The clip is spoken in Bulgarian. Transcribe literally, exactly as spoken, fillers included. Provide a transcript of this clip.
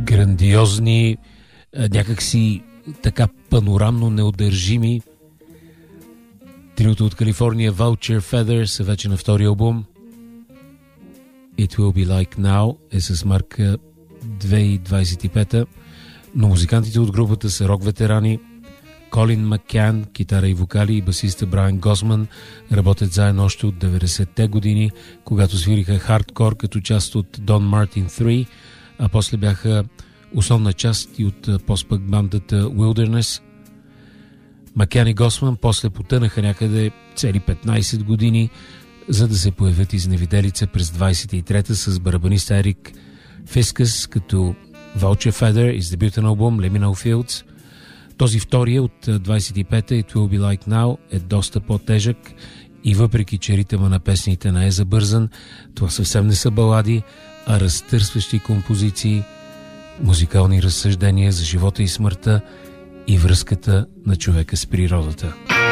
грандиозни, някакси така панорамно неудържими. Триото от Калифорния Vulture Feather са вече на втори албум. It Will Be Like Now е с марка две хиляди двадесет и пета, но музикантите от групата са рок ветерани. Колин Маккян, китара и вокали, и басиста Брайан Госман работят заедно още от деветдесетте години, когато свириха хардкор като част от Don Martin три, а после бяха основна част и от постпък бандата Wilderness. Маккян и Госман после потънаха някъде цели петнадесет години, за да се появят изневиделица през двадесет и трета с барабаниста Ерик Фискас като Vulture Feather из дебютен албум Liminal Fields. Този втория от двадесет и пета, It Will Be Like Now, е доста по-тежък и въпреки че ритъма на песните не е забързан, това съвсем не са балади, а разтърсващи композиции, музикални разсъждения за живота и смъртта и връзката на човека с природата.